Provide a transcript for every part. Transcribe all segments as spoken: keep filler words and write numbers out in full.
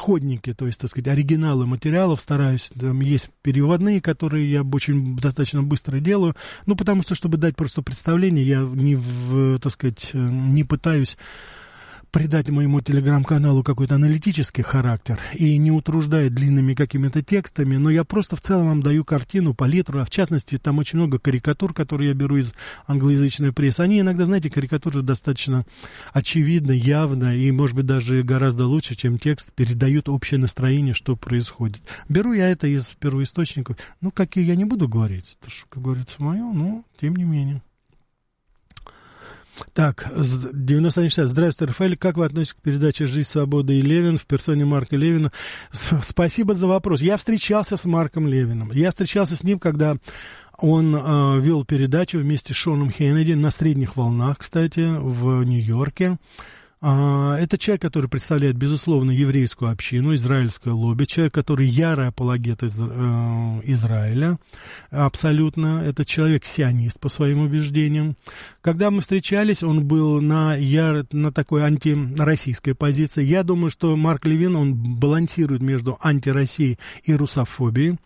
исходники, то есть, так сказать, оригиналы материалов стараюсь. Там есть переводные, которые я очень достаточно быстро делаю. Ну, потому что, чтобы дать просто представление, я не, в, так сказать, не пытаюсь придать моему телеграм-каналу какой-то аналитический характер и не утруждая длинными какими-то текстами, но я просто в целом вам даю картину, палитру, а в частности, там очень много карикатур, которые я беру из англоязычной прессы. Они иногда, знаете, карикатуры достаточно очевидно, явно и, может быть, даже гораздо лучше, чем текст, передают общее настроение, что происходит. Беру я это из первоисточников. Ну, какие я не буду говорить, это же, как говорится, мое, но тем не менее. Так, девяносто один шестьдесят. Здравствуйте, Рафаэль. Как вы относитесь к передаче «Жизнь, свобода и Левин» в персоне Марка Левина? Спасибо за вопрос. Я встречался с Марком Левиным. Я встречался с ним, когда он э, вел передачу вместе с Шоном Хеннеди на средних волнах, кстати, в Нью-Йорке. Это человек, который представляет, безусловно, еврейскую общину, израильское лобби, человек, который ярый апологет из, э, Израиля, абсолютно, это человек-сионист по своим убеждениям. Когда мы встречались, он был на, яр, на такой антироссийской позиции. Я думаю, что Марк Левин, он балансирует между антироссией и русофобией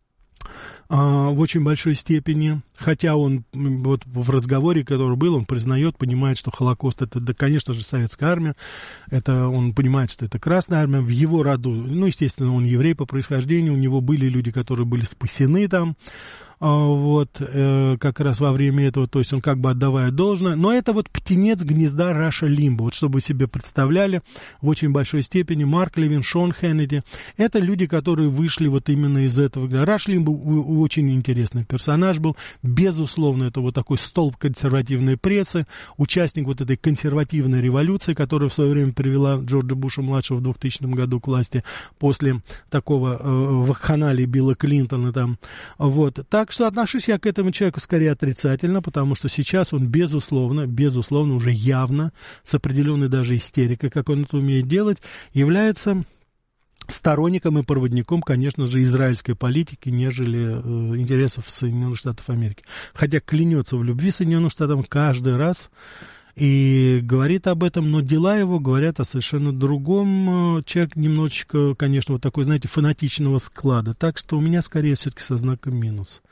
в очень большой степени, хотя он вот в разговоре, который был, он признает, понимает, что Холокост это, да, конечно же, советская армия, это, он понимает, что это Красная армия, в его роду, ну, естественно, он еврей по происхождению, у него были люди, которые были спасены там, вот, э, как раз во время этого, то есть он как бы отдавая должное, но это вот птенец гнезда Раша Лимбо, вот чтобы вы себе представляли, в очень большой степени Марк Левин, Шон Хеннеди, это люди, которые вышли вот именно из этого. Раш Лимбо очень интересный персонаж был, безусловно, это вот такой столб консервативной прессы, участник вот этой консервативной революции, которая в свое время привела Джорджа Буша-младшего в двухтысячном году к власти после такого э, вакханалии Билла Клинтона там, вот, так что отношусь я к этому человеку скорее отрицательно, потому что сейчас он, безусловно, безусловно, уже явно, с определенной даже истерикой, как он это умеет делать, является сторонником и проводником, конечно же, израильской политики, нежели э, интересов Соединенных Штатов Америки. Хотя клянется в любви Соединенным Штатам каждый раз и говорит об этом, но дела его говорят о совершенно другом. Человек немножечко, конечно, вот такой, знаете, фанатичного склада. Так что у меня скорее все-таки со знаком минус.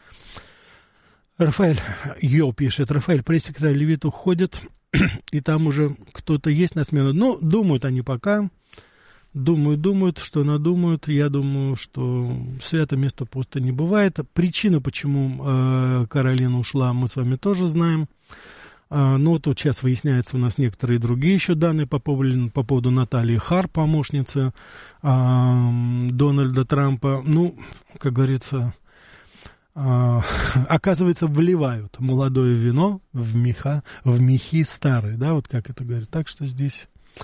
Рафаэль Йо пишет: Рафаэль, пресс-секретарь Левит уходит, и там уже кто-то есть на смену. Ну, думают они пока. Думают, думают, что надумают. Я думаю, что свято место пусто не бывает. Причина, почему э, Каролина ушла, мы с вами тоже знаем. Uh, но вот сейчас выясняются у нас некоторые другие еще данные по поводу, по поводу Натальи Хар, помощницы uh, Дональда Трампа. Ну, как говорится, uh, оказывается, вливают молодое вино в меха, в мехи старые, да, вот как это говорят. Так что здесь...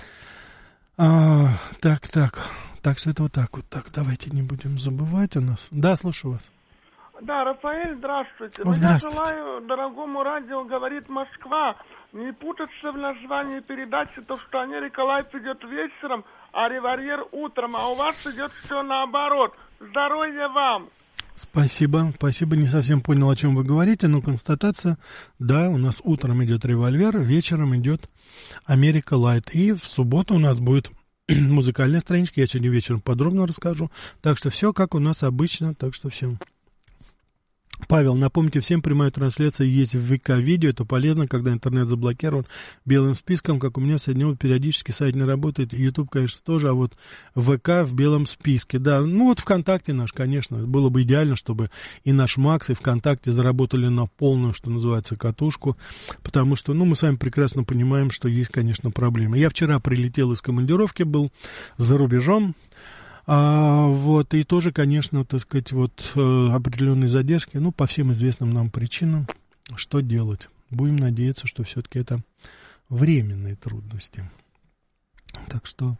Uh, так, так, так что это вот так вот. Так, давайте не будем забывать у нас. Да, слушаю вас. Да, Рафаэль, здравствуйте. О, здравствуйте. Я желаю дорогому радио «Говорит Москва» не путаться в названии передачи, то, что Америка Лайф идет вечером, а Револьвер утром, а у вас идет все наоборот. Здоровья вам! Спасибо, спасибо, не совсем понял, о чем вы говорите, но констатация, да, у нас утром идет Револьвер, вечером идет Америка Лайт, и в субботу у нас будет музыкальная страничка, я сегодня вечером подробно расскажу, так что все как у нас обычно, так что всем... Павел, напомните всем, прямая трансляция есть в ВК-видео, это полезно, когда интернет заблокирован белым списком, как у меня сегодня вот периодически сайт не работает, YouTube, конечно, тоже, а вот ВК в белом списке, да, ну вот ВКонтакте наш, конечно, было бы идеально, чтобы и наш Макс, и ВКонтакте заработали на полную, что называется, катушку, потому что, ну, мы с вами прекрасно понимаем, что есть, конечно, проблемы. Я вчера прилетел из командировки, был за рубежом, А, вот, и тоже, конечно, так сказать, вот определенные задержки, ну, по всем известным нам причинам, что делать? Будем надеяться, что все-таки это временные трудности. Так что,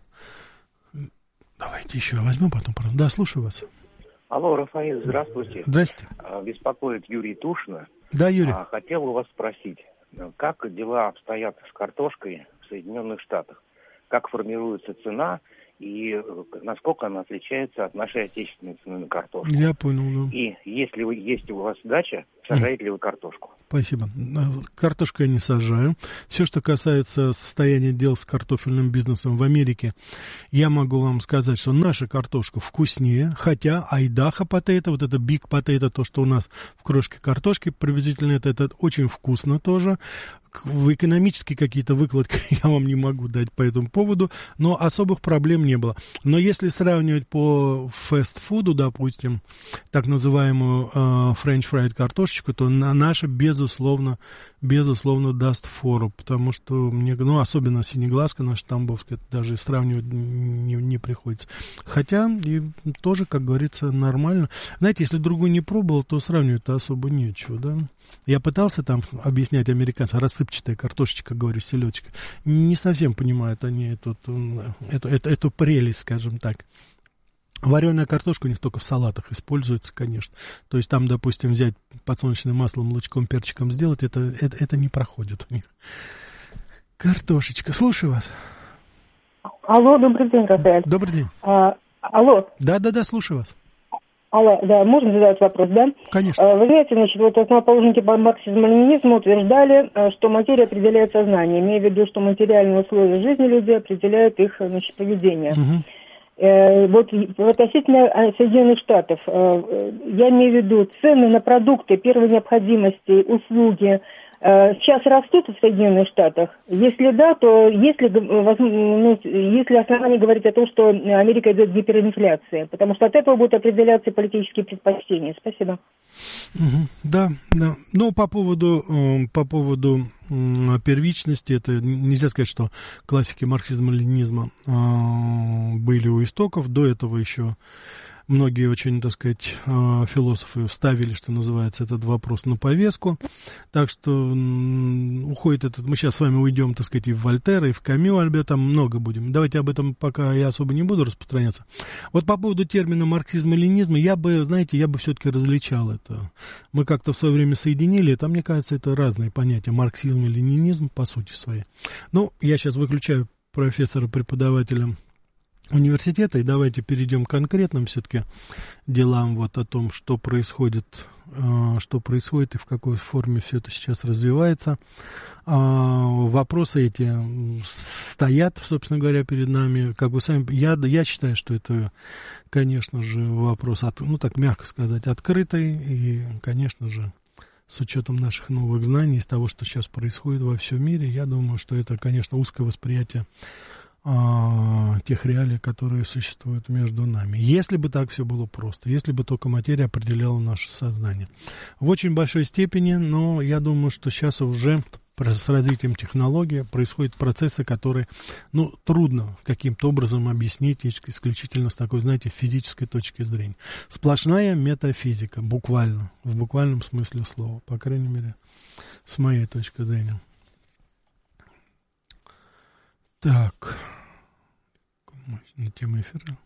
давайте еще возьмем потом. Да, слушаю вас. Алло, Рафаэль, здравствуйте. Здрасте. Беспокоит Юрий Тушина. Да, Юрий. Хотел у вас спросить, как дела обстоят с картошкой в Соединенных Штатах? Как формируется цена? И насколько она отличается от нашей отечественной цены на картошку. Я понял, да. И если вы, есть у вас дача Сажаете ли вы картошку? Спасибо. Картошку я не сажаю. Все, что касается состояния дел с картофельным бизнесом в Америке, я могу вам сказать, что наша картошка вкуснее, хотя айдаха потейто, вот это биг потейто, то, что у нас в крошке картошки приблизительно, это, это очень вкусно тоже. В экономические какие-то выкладки я вам не могу дать по этому поводу, но особых проблем не было. Но если сравнивать по фастфуду, допустим, так называемую э, French fried картошечку, то на, наша, безусловно, безусловно даст фору, потому что мне, ну, особенно синеглазка наша тамбовская, даже сравнивать не, не приходится. Хотя и тоже, как говорится, нормально. Знаете, если другую не пробовал, то сравнивать-то особо нечего, да? Я пытался там объяснять американцам, рассыпчатая картошечка, говорю, селедочка. Не совсем понимают они эту, эту, эту, эту прелесть, скажем так. Вареная картошка у них только в салатах используется, конечно. То есть там, допустим, взять подсолнечным маслом, лучком, перчиком сделать, это, это, это не проходит у них. Картошечка. Слушаю вас. Алло, добрый день, Рафаэль. Добрый день. А, алло. Да-да-да, слушаю вас. Алло, да, можно задать вопрос, да? Конечно. Вы знаете, значит, вот основоположники марксизма-ленинизма утверждали, что материя определяет сознание, имея в виду, что материальные условия жизни людей определяют их, значит, поведение. Угу. Э, вот относительно Соединенных Штатов, э, я имею в виду цены на продукты первой необходимости, услуги, сейчас растут в Соединенных Штатах? Если да, то есть ли, ну, есть ли основания говорить о том, что Америка идет к гиперинфляции? Потому что от этого будут определяться политические предпочтения. Спасибо. Угу, да, да. Ну, по поводу, по поводу первичности, это нельзя сказать, что классики марксизма-ленинизма были у истоков. До этого еще многие очень, так сказать, философы ставили, что называется, этот вопрос на повестку. Так что уходит этот... Мы сейчас с вами уйдем, так сказать, и в Вольтера, и в Камю, Альберт, там много будем. Давайте об этом пока я особо не буду распространяться. Вот по поводу термина марксизма-ленинизма, я бы, знаете, я бы все-таки различал это. Мы как-то в свое время соединили, это, мне кажется, это разные понятия. Марксизм и ленинизм, по сути своей. Ну, я сейчас выключаю профессора-преподавателя университета, и давайте перейдем к конкретным все-таки делам, вот о том, что происходит, э, что происходит и в какой форме все это сейчас развивается. Э, вопросы эти стоят, собственно говоря, перед нами. Как бы сами, я, я считаю, что это, конечно же, вопрос, от, ну так мягко сказать, открытый, и, конечно же, с учетом наших новых знаний, из того, что сейчас происходит во всем мире, я думаю, что это, конечно, узкое восприятие тех реалий, которые существуют между нами. Если бы так все было просто, если бы только материя определяла наше сознание. В очень большой степени, но я думаю, что сейчас уже с развитием технологий происходят процессы, которые, ну, трудно каким-то образом объяснить исключительно с такой, знаете, физической точки зрения. Сплошная метафизика, буквально, в буквальном смысле слова, по крайней мере, с моей точки зрения. Так, на тему эфира.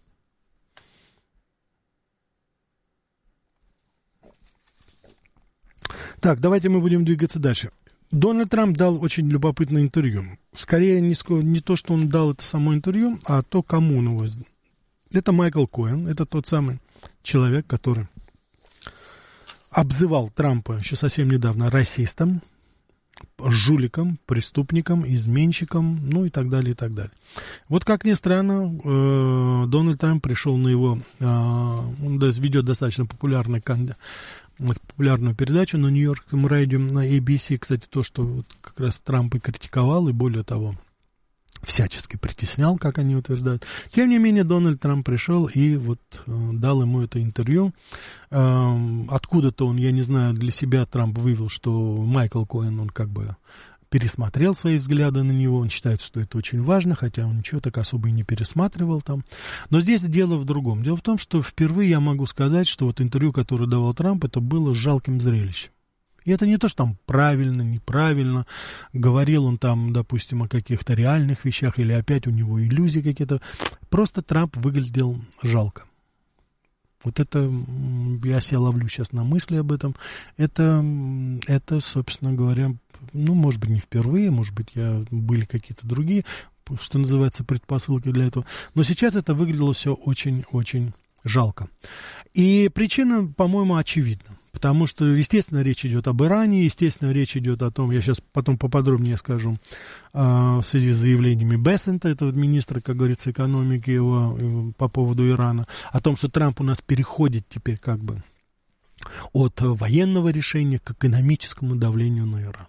Так, давайте мы будем двигаться дальше. Дональд Трамп дал очень любопытное интервью. Скорее, не, не то, что он дал это само интервью, а то, кому он его... Это Майкл Коэн, это тот самый человек, который обзывал Трампа еще совсем недавно расистом, жуликом, преступником, изменщиком, ну и так далее, и так далее. Вот как ни странно, э, Дональд Трамп пришел на его, э, он ведет достаточно популярный, популярную передачу на Нью-Йоркском радио, на эй би си, кстати, то, что вот как раз Трамп и критиковал, и более того, всячески притеснял, как они утверждают. Тем не менее, Дональд Трамп пришел и вот э, дал ему это интервью. Э, откуда-то он, я не знаю, для себя Трамп вывел, что Майкл Коэн, он как бы пересмотрел свои взгляды на него, он считает, что это очень важно, хотя он ничего так особо и не пересматривал там. Но здесь дело в другом. Дело в том, что впервые я могу сказать, что вот интервью, которое давал Трамп, это было жалким зрелищем. И это не то, что там правильно, неправильно, говорил он там, допустим, о каких-то реальных вещах, или опять у него иллюзии какие-то. Просто Трамп выглядел жалко. Вот это, я себя ловлю сейчас на мысли об этом, это, это, собственно говоря, ну, может быть, не впервые, может быть, я, были какие-то другие, что называется, предпосылки для этого. Но сейчас это выглядело все очень-очень жалко. И причина, по-моему, очевидна. Потому что, естественно, речь идет об Иране, естественно, речь идет о том, я сейчас потом поподробнее скажу, в связи с заявлениями Бессента, этого министра, как говорится, экономики его по поводу Ирана, о том, что Трамп у нас переходит теперь как бы от военного решения к экономическому давлению на Иран.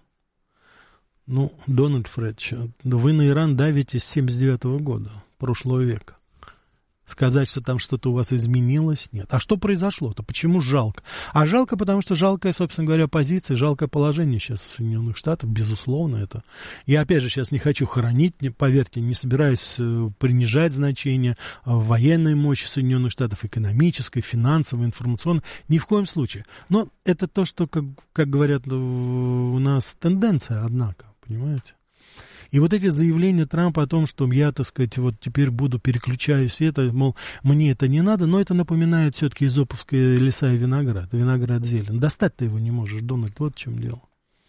Ну, Дональд Фредович, вы на Иран давите с семьдесят девятого года, прошлого века. Сказать, что там что-то у вас изменилось, нет. А что произошло-то? Почему жалко? А жалко, потому что жалкая, собственно говоря, позиция, жалкое положение сейчас в Соединенных Штатах, безусловно, это. Я, опять же, сейчас не хочу хоронить, поверьте, не собираюсь принижать значение военной мощи Соединенных Штатов, экономической, финансовой, информационной, ни в коем случае. Но это то, что, как, как говорят у нас, тенденция, однако, понимаете? И вот эти заявления Трампа о том, что я, так сказать, вот теперь буду, переключаюсь, и это, мол, мне это не надо, но это напоминает все-таки изоповские леса и виноград, виноград зелен. Достать ты его не можешь, Дональд, вот в чем дело.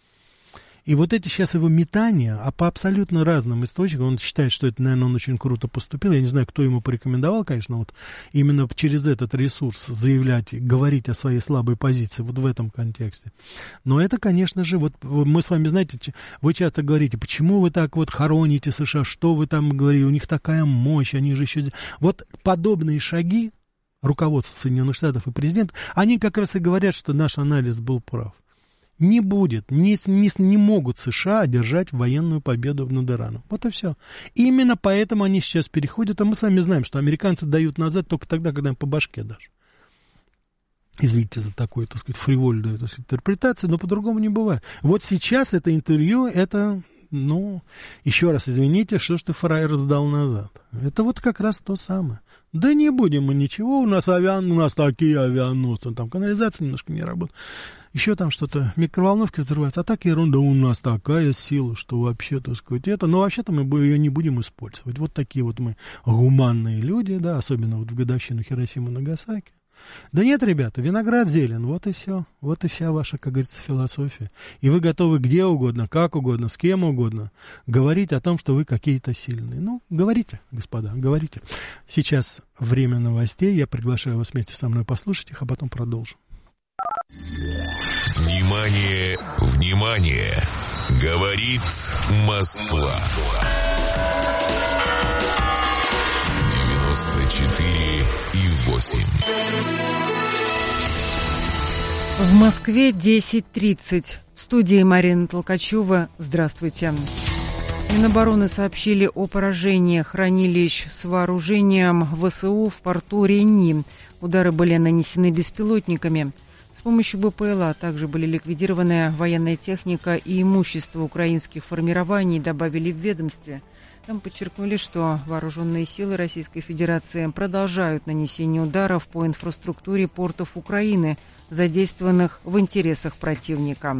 И вот эти сейчас его метания, а по абсолютно разным источникам, он считает, что это, наверное, он очень круто поступил. Я не знаю, кто ему порекомендовал, конечно, вот именно через этот ресурс заявлять, говорить о своей слабой позиции вот в этом контексте. Но это, конечно же, вот мы с вами, знаете, вы часто говорите, почему вы так вот хороните США, что вы там говорите, у них такая мощь, они же еще... Вот подобные шаги руководства Соединенных Штатов и президента, они как раз и говорят, что наш анализ был прав. Не будет, не, не, не могут США одержать военную победу над Ираном. Вот и все. Именно поэтому они сейчас переходят, а мы с вами знаем, что американцы дают назад только тогда, когда им по башке дашь. Извините за такую, так сказать, фривольную, так сказать, интерпретацию, но по-другому не бывает. Вот сейчас это интервью, это, ну, еще раз извините, что ж ты фраер сдал назад. Это вот как раз то самое. Да не будем мы ничего, у нас авиан, у нас такие авианосцы, там канализация немножко не работает. Еще там что-то, микроволновки взрываются, а так ерунда, у нас такая сила, что вообще, так сказать, это, но вообще-то мы ее не будем использовать. Вот такие вот мы гуманные люди, да, особенно вот в годовщину Хиросимы и Нагасаки. Да нет, ребята, виноград зелен, вот и все, вот и вся ваша, как говорится, философия. И вы готовы где угодно, как угодно, с кем угодно говорить о том, что вы какие-то сильные. Ну, говорите, господа, говорите. Сейчас время новостей, я приглашаю вас вместе со мной послушать их, а потом продолжим. Внимание, внимание, говорит Москва. девяносто четыре и восемь. В Москве десять тридцать. В студии Марина Толкачева. Здравствуйте. Минобороны сообщили о поражении хранилищ с вооружением ВСУ в порту Рени. Удары были нанесены беспилотниками. С помощью БПЛА также были ликвидированы военная техника и имущество украинских формирований, добавили в ведомстве. Там подчеркнули, что вооруженные силы Российской Федерации продолжают нанесение ударов по инфраструктуре портов Украины, задействованных в интересах противника.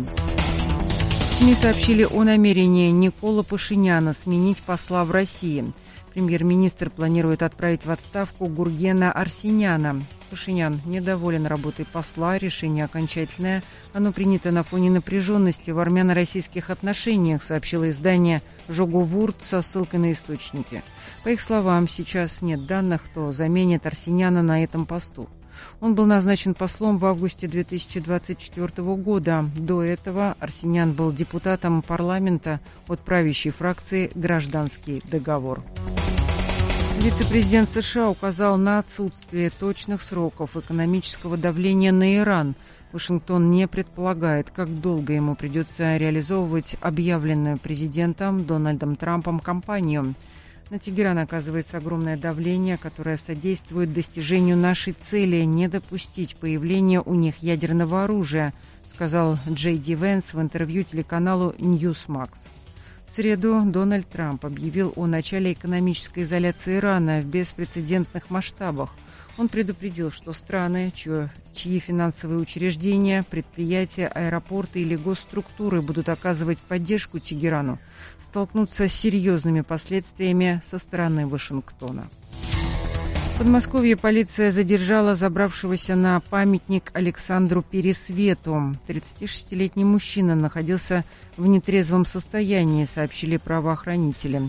СМИ сообщили о намерении Никола Пашиняна сменить посла в России. Премьер-министр планирует отправить в отставку Гургена Арсеняна. Пашинян недоволен работой посла, решение окончательное. Оно принято на фоне напряженности в армяно-российских отношениях, сообщило издание «Жоговурт» со ссылкой на источники. По их словам, сейчас нет данных, кто заменит Арсеняна на этом посту. Он был назначен послом в августе две тысячи двадцать четвёртого года. До этого Арсенян был депутатом парламента от правящей фракции «Гражданский договор». Вице-президент США указал на отсутствие точных сроков экономического давления на Иран. Вашингтон не предполагает, как долго ему придется реализовывать объявленную президентом Дональдом Трампом кампанию. На Тегеран оказывается огромное давление, которое содействует достижению нашей цели не допустить появления у них ядерного оружия, сказал Джей Ди Венс в интервью телеканалу Newsmax. В среду Дональд Трамп объявил о начале экономической изоляции Ирана в беспрецедентных масштабах. Он предупредил, что страны, чьи, чьи финансовые учреждения, предприятия, аэропорты или госструктуры будут оказывать поддержку Тегерану, столкнутся с серьезными последствиями со стороны Вашингтона. В Подмосковье полиция задержала забравшегося на памятник Александру Пересвету. тридцатишестилетний мужчина находился в нетрезвом состоянии, сообщили правоохранители.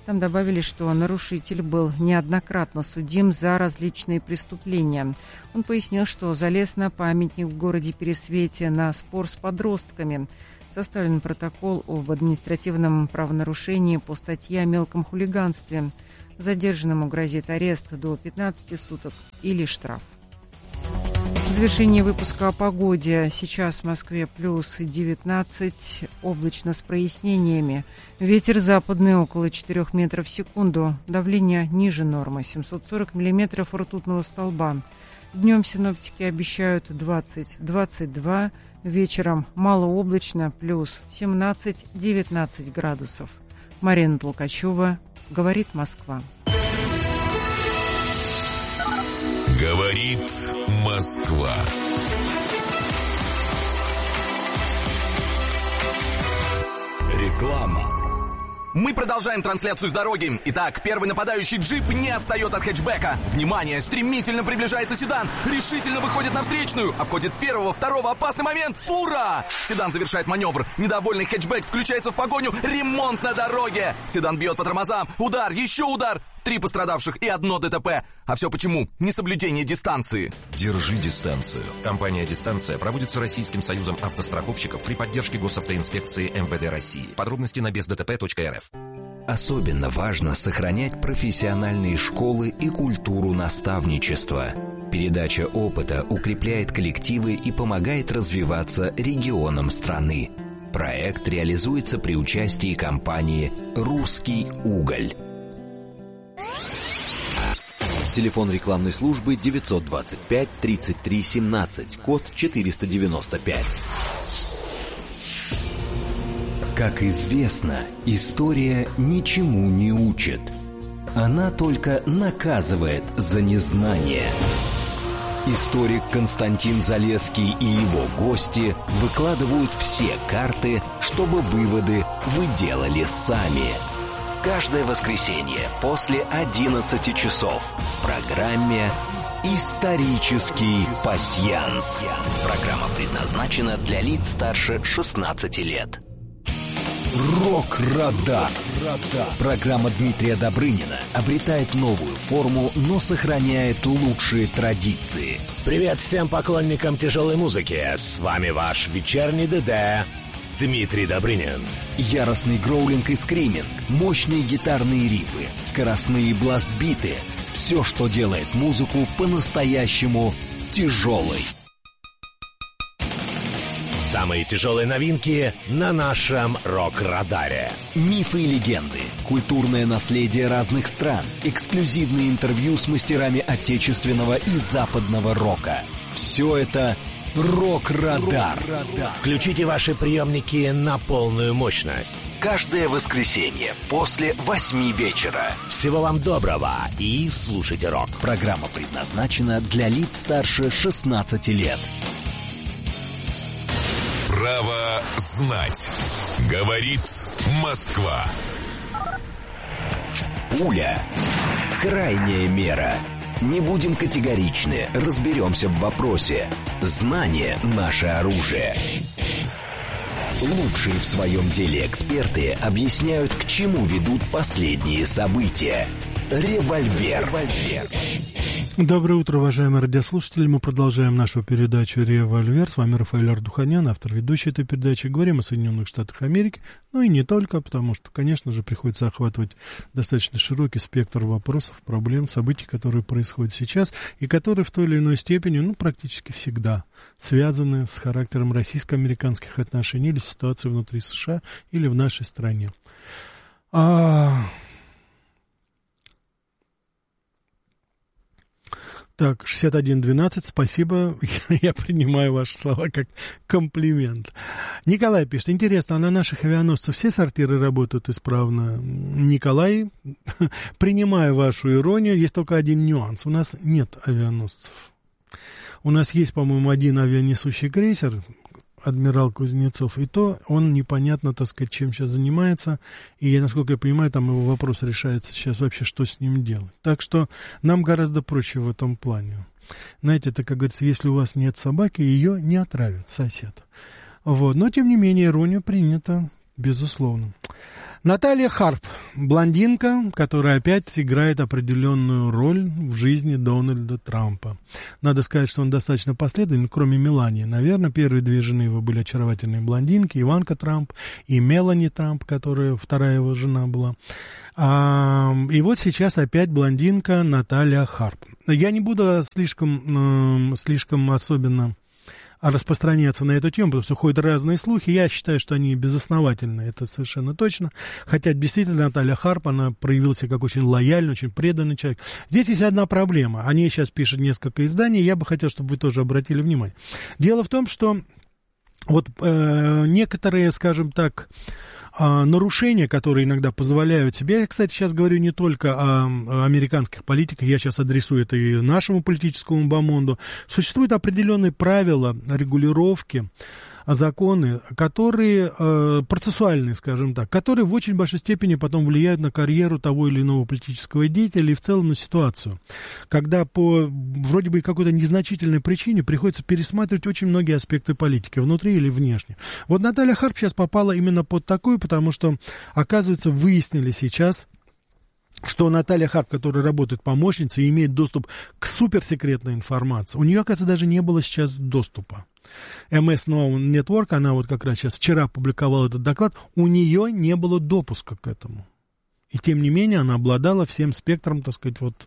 Там добавили, что нарушитель был неоднократно судим за различные преступления. Он пояснил, что залез на памятник в городе Пересвете на спор с подростками. Составлен протокол об административном правонарушении по статье о мелком хулиганстве. Задержанному грозит арест до пятнадцати суток или штраф. В завершении выпуска о погоде. Сейчас в Москве плюс девятнадцать, облачно с прояснениями. Ветер западный около четырёх метров в секунду. Давление ниже нормы, семьсот сорок миллиметров ртутного столба. Днем синоптики обещают двадцать - двадцать два, вечером малооблачно, плюс семнадцать-девятнадцать градусов. Марина Толкачева, говорит Москва. Говорит Москва. Реклама. Мы продолжаем трансляцию с дороги. Итак, первый нападающий джип не отстает от хэтчбека. Внимание, стремительно приближается седан. Решительно выходит на встречную. Обходит первого, второго, опасный момент. Фура! Седан завершает маневр. Недовольный хэтчбек включается в погоню. Ремонт на дороге. Седан бьет по тормозам. Удар, еще удар. Три пострадавших и одно ДТП. А все почему? Несоблюдение дистанции. Держи дистанцию. Компания «Дистанция» проводится Российским союзом автостраховщиков при поддержке госавтоинспекции эм вэ дэ России. Подробности на без дэ тэ пэ точка эр эф. Особенно важно сохранять профессиональные школы и культуру наставничества. Передача опыта укрепляет коллективы и помогает развиваться регионам страны. Проект реализуется при участии компании «Русский уголь». Телефон рекламной службы девятьсот двадцать пять тридцать три семнадцать, код четыреста девяносто пять. Как известно, история ничему не учит. Она только наказывает за незнание. Историк Константин Залесский и его гости выкладывают все карты, чтобы выводы вы делали сами. Каждое воскресенье после одиннадцати часов в программе «Исторический пасьянс». Программа предназначена для лиц старше шестнадцати лет. Рок-радар. Программа Дмитрия Добрынина обретает новую форму, но сохраняет лучшие традиции. Привет всем поклонникам тяжелой музыки. С вами ваш вечерний ДД Дмитрий Добрынин. Яростный гроулинг и скриминг, мощные гитарные рифы, скоростные бласт-биты. Все, что делает музыку по-настоящему тяжелой. Самые тяжелые новинки на нашем рок-радаре. Мифы и легенды, культурное наследие разных стран, эксклюзивные интервью с мастерами отечественного и западного рока. Все это «Рок-радар». Включите ваши приемники на полную мощность. Каждое воскресенье после восьми вечера. Всего вам доброго и слушайте рок. Программа предназначена для лиц старше шестнадцати лет. Право знать. Говорит Москва. Пуля. Крайняя мера. Не будем категоричны, разберемся в вопросе. Знание – наше оружие. Лучшие в своем деле эксперты объясняют, к чему ведут последние события. Револьвер. Доброе утро, уважаемые радиослушатели. Мы продолжаем нашу передачу «Револьвер». С вами Рафаэль Ардуханян, автор ведущей этой передачи. Говорим о Соединенных Штатах Америки, ну и не только, потому что, конечно же, приходится охватывать достаточно широкий спектр вопросов, проблем, событий, которые происходят сейчас, и которые в той или иной степени, ну, практически всегда связаны с характером российско-американских отношений или ситуацией внутри США, или в нашей стране. А... Так, шестьдесят один двенадцать, спасибо, я принимаю ваши слова как комплимент. Николай пишет, интересно, а на наших авианосцах все сортиры работают исправно? Николай, принимаю вашу иронию, есть только один нюанс, у нас нет авианосцев. У нас есть, по-моему, один авианесущий крейсер, адмирал Кузнецов, и то он непонятно, так сказать, чем сейчас занимается, и, насколько я понимаю, там его вопрос решается сейчас вообще, что с ним делать. Так что нам гораздо проще в этом плане. Знаете, это, как говорится, если у вас нет собаки, ее не отравит сосед. Вот. Но, тем не менее, иронию принято Безусловно. Наталья Харп, блондинка, которая опять играет определенную роль в жизни Дональда Трампа. Надо сказать, что он достаточно последовательный, кроме Мелании. Наверное, первые две жены его были очаровательные блондинки, Иванка Трамп и Мелани Трамп, которая вторая его жена была. А, и вот сейчас опять блондинка Наталья Харп. Я не буду слишком, э, слишком особенно распространяться на эту тему, потому что ходят разные слухи. Я считаю, что они безосновательны, это совершенно точно. Хотя действительно Наталья Харп, она проявила себя как очень лояльный, очень преданный человек. Здесь есть одна проблема. О ней сейчас пишет несколько изданий, я бы хотел, чтобы вы тоже обратили внимание. Дело в том, что вот э, некоторые, скажем так, нарушения, которые иногда позволяют себе, я, кстати, сейчас говорю не только о американских политиках, я сейчас адресую это и нашему политическому бомонду, существуют определенные правила регулировки, законы, которые, э, процессуальные, скажем так, которые в очень большой степени потом влияют на карьеру того или иного политического деятеля и в целом на ситуацию. Когда по вроде бы какой-то незначительной причине приходится пересматривать очень многие аспекты политики, внутри или внешне. Вот Наталья Харп сейчас попала именно под такую, потому что, оказывается, выяснили сейчас, что Наталья Харп, которая работает помощницей, имеет доступ к суперсекретной информации. У нее, оказывается, даже не было сейчас доступа. эм эс No Network, она вот как раз сейчас вчера опубликовала этот доклад, у нее не было допуска к этому. И тем не менее она обладала всем спектром, так сказать, вот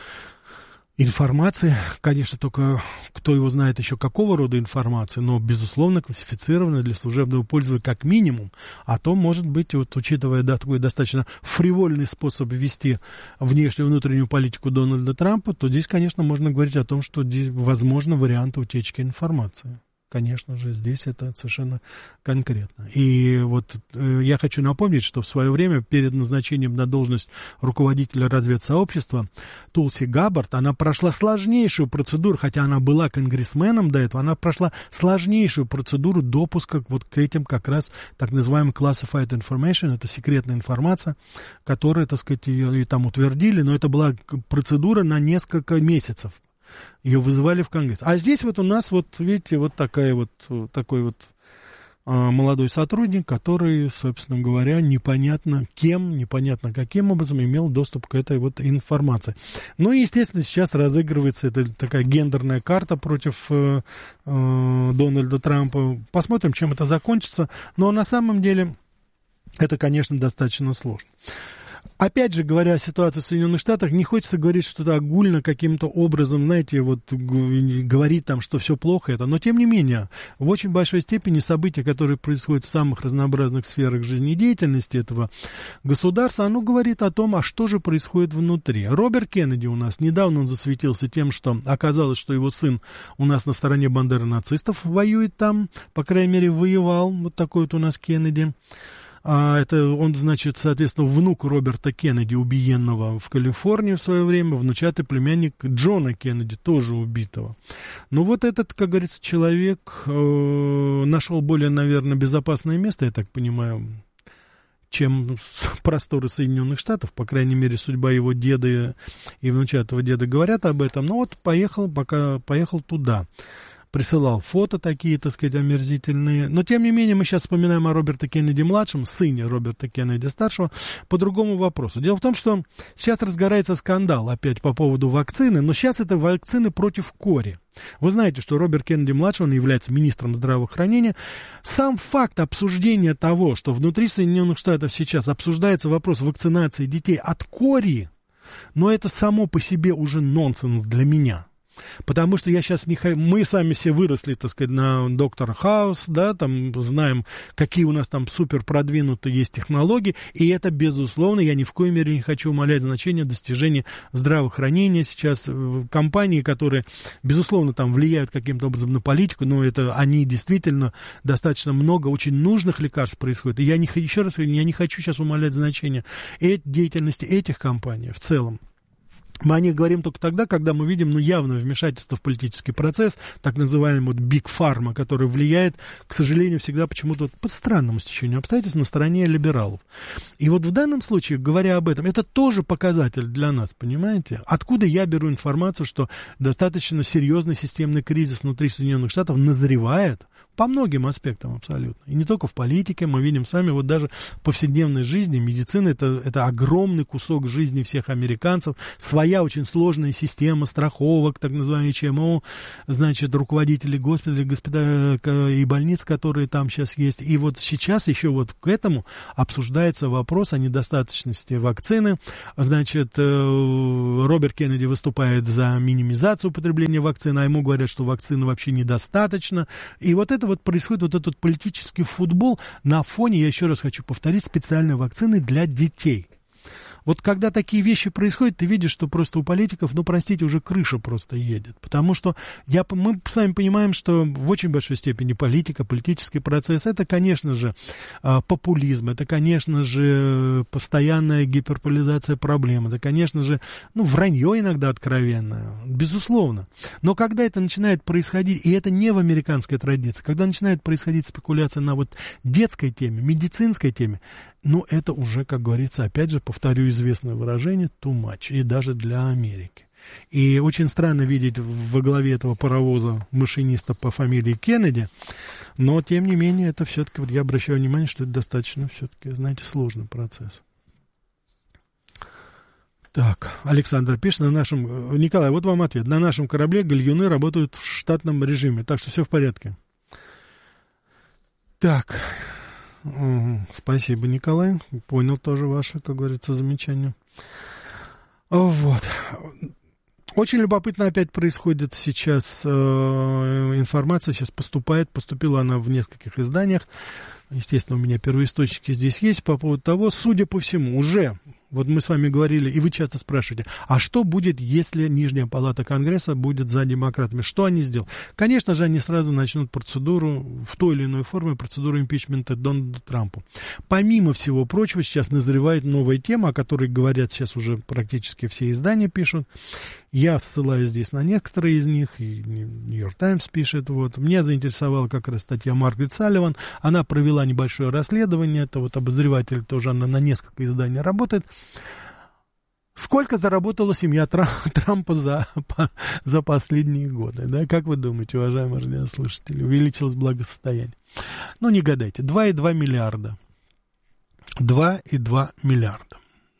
информации. Конечно, только кто его знает еще какого рода информации, но, безусловно, классифицированная для служебного пользования как минимум. А то, может быть, вот, учитывая да, такой достаточно фривольный способ вести внешнюю и внутреннюю политику Дональда Трампа, то здесь, конечно, можно говорить о том, что здесь возможны варианты утечки информации. Конечно же, здесь это совершенно конкретно. И вот э, я хочу напомнить, что в свое время перед назначением на должность руководителя разведсообщества Тулси Габбард, она прошла сложнейшую процедуру, хотя она была конгрессменом до этого, она прошла сложнейшую процедуру допуска вот к этим как раз так называемым classified information, это секретная информация, которую, так сказать, ее и там утвердили, но это была процедура на несколько месяцев. Ее вызывали в Конгресс. А здесь вот у нас, вот видите, вот такая вот, такой вот а, молодой сотрудник, который, собственно говоря, непонятно кем, непонятно каким образом имел доступ к этой вот информации. Ну и, естественно, сейчас разыгрывается эта такая гендерная карта против э, э, Дональда Трампа. Посмотрим, чем это закончится. Но на самом деле это, конечно, достаточно сложно. Опять же, говоря о ситуации в Соединенных Штатах, не хочется говорить что-то огульно каким-то образом, знаете, вот говорить там, что все плохо это, но тем не менее, в очень большой степени события, которые происходят в самых разнообразных сферах жизнедеятельности этого государства, оно говорит о том, а что же происходит внутри. Роберт Кеннеди у нас, недавно он засветился тем, что оказалось, что его сын у нас на стороне бандеры нацистов воюет там, по крайней мере, воевал, вот такой вот у нас Кеннеди. А это он, значит, соответственно, внук Роберта Кеннеди, убиенного в Калифорнии в свое время, внучатый племянник Джона Кеннеди, тоже убитого. Но вот этот, как говорится, человек э, нашел более, наверное, безопасное место, я так понимаю, чем просторы Соединенных Штатов, по крайней мере, судьба его деда и внучатого деда говорят об этом. Но вот поехал, пока поехал туда. Присылал фото такие, так сказать, омерзительные. Но, тем не менее, мы сейчас вспоминаем о Роберте Кеннеди-младшем, сыне Роберта Кеннеди-старшего, по другому вопросу. Дело в том, что сейчас разгорается скандал опять по поводу вакцины, но сейчас это вакцины против кори. Вы знаете, что Роберт Кеннеди-младший, он является министром здравоохранения. Сам факт обсуждения того, что внутри Соединенных Штатов сейчас обсуждается вопрос вакцинации детей от кори, но это само по себе уже нонсенс для меня. Потому что я сейчас не хочу... Мы сами все выросли, так сказать, на доктор Хаус, да, там знаем, какие у нас там супер продвинутые есть технологии, и это, безусловно, я ни в коей мере не хочу умалять значение достижения здравоохранения сейчас. Компании, которые, безусловно, там влияют каким-то образом на политику, но это они действительно достаточно много очень нужных лекарств происходит. И я не, еще раз говорю, я не хочу сейчас умалять значение деятельности этих компаний в целом. Мы о них говорим только тогда, когда мы видим, ну, явное вмешательство в политический процесс, так называемый вот Big Pharma, который влияет, к сожалению, всегда почему-то по странному стечению обстоятельств на стороне либералов. И вот в данном случае, говоря об этом, это тоже показатель для нас, понимаете? Откуда я беру информацию, что достаточно серьезный системный кризис внутри Соединенных Штатов назревает по многим аспектам абсолютно. И не только в политике, мы видим сами, вот даже в повседневной жизни, медицина это, это огромный кусок жизни всех американцев, своя очень сложная система страховок, так называемый ЧМО, значит, руководители госпиталей, госпиталей и больниц, которые там сейчас есть. И вот сейчас еще вот к этому обсуждается вопрос о недостаточности вакцины. Значит, Роберт Кеннеди выступает за минимизацию употребления вакцины, а ему говорят, что вакцины вообще недостаточно. И вот это вот происходит, вот этот политический футбол на фоне, я еще раз хочу повторить, специальной вакцины для детей. Вот когда такие вещи происходят, ты видишь, что просто у политиков, ну, простите, уже крыша просто едет. Потому что я, мы с вами понимаем, что в очень большой степени политика, политический процесс, это, конечно же, популизм, это, конечно же, постоянная гиперполизация проблем, это, конечно же, ну, вранье иногда откровенное, безусловно. Но когда это начинает происходить, и это не в американской традиции, когда начинает происходить спекуляция на вот детской теме, медицинской теме, ну, это уже, как говорится, опять же, повторю известное выражение, too much, и даже для Америки. И очень странно видеть во главе этого паровоза машиниста по фамилии Кеннеди, но, тем не менее, это все-таки, вот я обращаю внимание, что это достаточно, все-таки, знаете, сложный процесс. Так, Александр пишет, на нашем... Николай, вот вам ответ. На нашем корабле гальюны работают в штатном режиме, так что все в порядке. Так... Спасибо, Николай. Понял тоже ваше, как говорится, замечание. Вот. Очень любопытно опять происходит сейчас э, информация, сейчас поступает, поступила она в нескольких изданиях. Естественно, у меня первоисточники здесь есть по поводу того, судя по всему, уже... Вот мы с вами говорили, и вы часто спрашиваете, а что будет, если Нижняя палата Конгресса будет за демократами? Что они сделают? Конечно же, они сразу начнут процедуру, в той или иной форме, процедуру импичмента Дональду Трампу. Помимо всего прочего, сейчас назревает новая тема, о которой говорят сейчас уже практически все издания пишут. Я ссылаюсь здесь на некоторые из них, и Нью-Йорк Таймс пишет. Вот. Меня заинтересовала как раз статья Маргарет Салливан. Она провела небольшое расследование, это вот обозреватель тоже, она на несколько изданий работает. Сколько заработала семья Трампа за, по, за последние годы? Да? Как вы думаете, уважаемые радиослушатели, увеличилось благосостояние? Ну, не гадайте, два и два миллиарда. два и два миллиарда.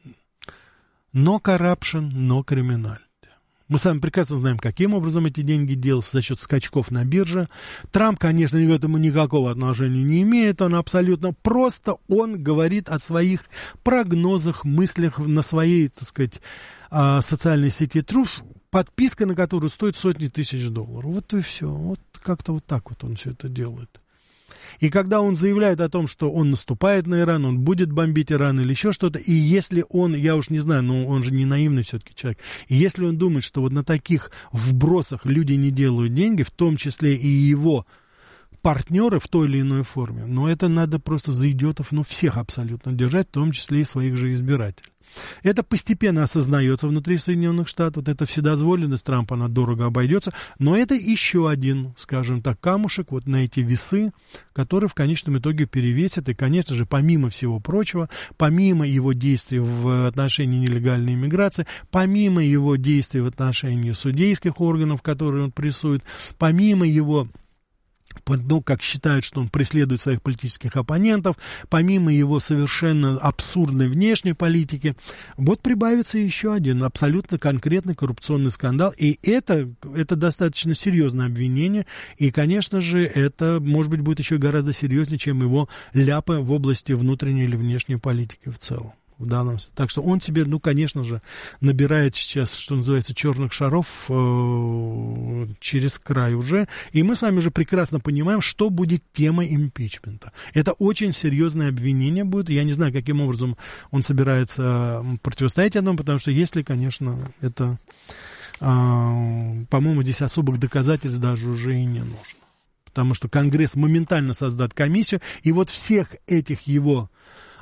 Но corruption, но криминаль. Мы с вами прекрасно знаем, каким образом эти деньги делаются, за счет скачков на бирже. Трамп, конечно, к этому никакого отношения не имеет, он абсолютно просто, он говорит о своих прогнозах, мыслях на своей, так сказать, социальной сети Truth, подписка на которую стоит сотни тысяч долларов. Вот и все, вот как-то вот так вот он все это делает. И когда он заявляет о том, что он наступает на Иран, он будет бомбить Иран или еще что-то, и если он, я уж не знаю, но он же не наивный все-таки человек, и если он думает, что вот на таких вбросах люди не делают деньги, в том числе и его партнеры в той или иной форме, но это надо просто за идиотов, ну, всех абсолютно держать, в том числе и своих же избирателей. Это постепенно осознается внутри Соединенных Штатов, вот эта вседозволенность Трампа, она дорого обойдется, но это еще один, скажем так, камушек вот на эти весы, который в конечном итоге перевесит, и, конечно же, помимо всего прочего, помимо его действий в отношении нелегальной иммиграции, помимо его действий в отношении судейских органов, которые он прессует, помимо его... ну, как считают, что он преследует своих политических оппонентов, помимо его совершенно абсурдной внешней политики, вот прибавится еще один абсолютно конкретный коррупционный скандал, и это, это достаточно серьезное обвинение, и, конечно же, это, может быть, будет еще гораздо серьезнее, чем его ляпы в области внутренней или внешней политики в целом. В данном... Так что он себе, ну, конечно же, набирает сейчас, что называется, черных шаров э, через край уже. И мы с вами уже прекрасно понимаем, что будет тема импичмента. Это очень серьезное обвинение будет. Я не знаю, каким образом он собирается противостоять этому, потому что если, конечно, это, э, по-моему, здесь особых доказательств даже уже и не нужно. Потому что Конгресс моментально создаст комиссию, и вот всех этих его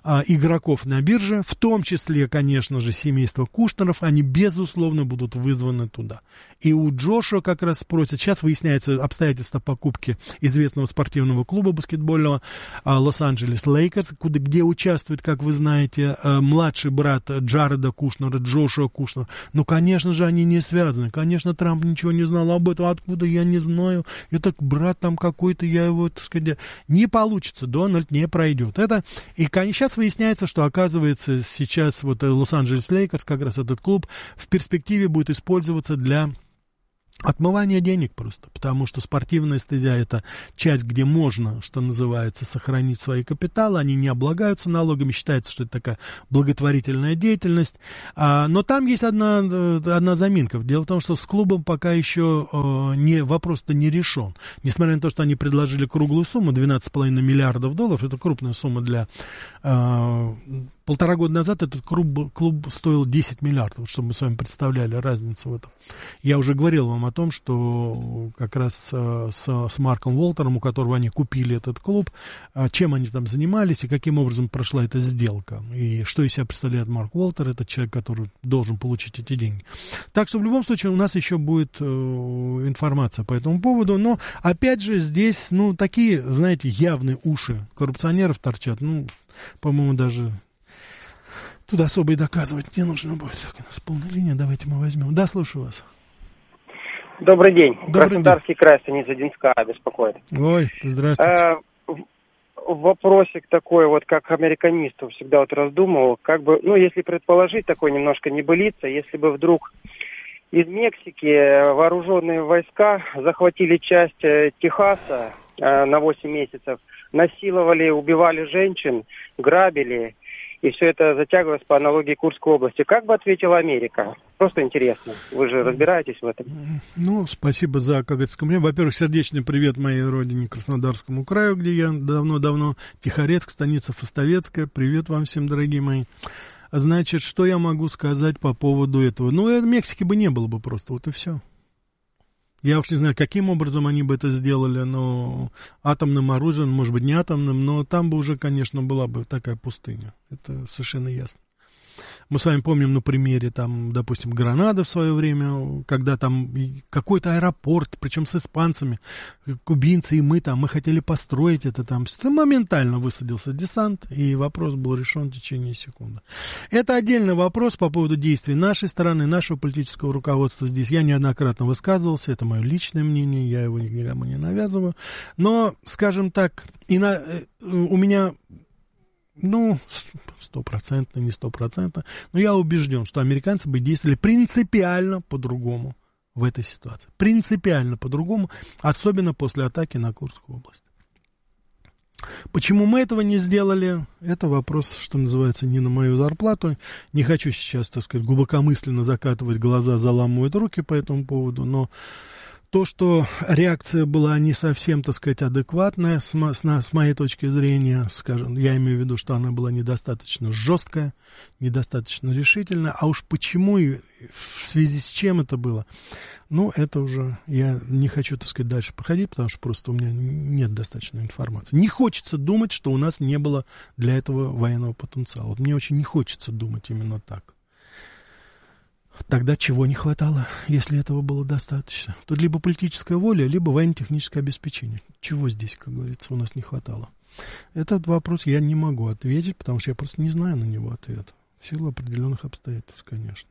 а, игроков на бирже, в том числе, конечно же, семейство Кушнеров, они, безусловно, будут вызваны туда. И у Джошуа как раз спросят, сейчас выясняется обстоятельства покупки известного спортивного клуба баскетбольного а, Лос-Анджелес Лейкерс, куда, где участвует, как вы знаете, а, младший брат Джареда Кушнера, Джошуа Кушнер. Ну, конечно же, они не связаны. Конечно, Трамп ничего не знал об этом. Откуда, я не знаю. Это брат там какой-то, я его, так сказать... Не получится, Дональд не пройдет. Это... И сейчас выясняется, что, оказывается, сейчас вот Лос-Анджелес Лейкерс, как раз этот клуб, в перспективе будет использоваться для отмывания денег просто, потому что спортивная стезя — это часть, где можно, что называется, сохранить свои капиталы, они не облагаются налогами, считается, что это такая благотворительная деятельность, а, но там есть одна, одна заминка. Дело в том, что с клубом пока еще а, не, вопрос-то не решен, несмотря на то, что они предложили круглую сумму, двенадцать с половиной миллиардов долларов, это крупная сумма для... А, полтора года назад этот клуб, клуб стоил десять миллиардов, чтобы мы с вами представляли разницу в этом. Я уже говорил вам о том, что как раз с, с Марком Уолтером, у которого они купили этот клуб, чем они там занимались и каким образом прошла эта сделка. И что из себя представляет Марк Уолтер, это человек, который должен получить эти деньги. Так что в любом случае у нас еще будет э, информация по этому поводу. Но опять же здесь, ну, такие, знаете, явные уши коррупционеров торчат. Ну, по-моему, даже... Тут особо и доказывать не нужно будет. Так, у нас полная линия, давайте мы возьмем. Да, слушаю вас. Добрый день. Добрый Краснодарский день. край, станица Одинская беспокоит. Ой, здравствуйте. А, вопросик такой, вот как американисту всегда вот раздумывал, как бы, ну, если предположить, такой немножко небылица, если бы вдруг из Мексики вооруженные войска захватили часть Техаса э, на восемь месяцев, насиловали, убивали женщин, грабили, и все это затягивалось по аналогии Курской области. Как бы ответила Америка? Просто интересно. Вы же разбираетесь в этом. Ну, спасибо за, как говорится, комментарий. Во-первых, сердечный привет моей родине, Краснодарскому краю, где я давно-давно. Тихорецк, станица Фастовецкая. Привет вам всем, дорогие мои. Значит, что я могу сказать по поводу этого? Ну, Мексики бы не было бы просто, вот и все. Я уж не знаю, каким образом они бы это сделали, но атомным оружием, может быть, не атомным, но там бы уже, конечно, была бы такая пустыня. Это совершенно ясно. Мы с вами помним на примере, там, допустим, Гранады в свое время, когда там какой-то аэропорт, причем с испанцами, кубинцы и мы там, мы хотели построить это там. Моментально высадился десант, и вопрос был решен в течение секунды. Это отдельный вопрос по поводу действий нашей стороны, нашего политического руководства здесь. Я неоднократно высказывался, это мое личное мнение, я его никому не навязываю. Но, скажем так, и на, у меня... Ну, стопроцентно, не стопроцентно. Но я убежден, что американцы бы действовали принципиально по-другому в этой ситуации. Принципиально по-другому, особенно после атаки на Курскую область. Почему мы этого не сделали, это вопрос, что называется, не на мою зарплату. Не хочу сейчас, так сказать, глубокомысленно закатывать глаза, заламывать руки по этому поводу, но... То, что реакция была не совсем, так сказать, адекватная, с, мо- с, с моей точки зрения, скажем, я имею в виду, что она была недостаточно жесткая, недостаточно решительная, а уж почему и в связи с чем это было, ну, это уже я не хочу, так сказать, дальше проходить, потому что просто у меня нет достаточной информации. Не хочется думать, что у нас не было для этого военного потенциала. Вот мне очень не хочется думать именно так. Тогда чего не хватало, если этого было достаточно? Тут либо политическая воля, либо военно-техническое обеспечение. Чего здесь, как говорится, у нас не хватало? Этот вопрос я не могу ответить, потому что я просто не знаю на него ответа. В силу определенных обстоятельств, конечно.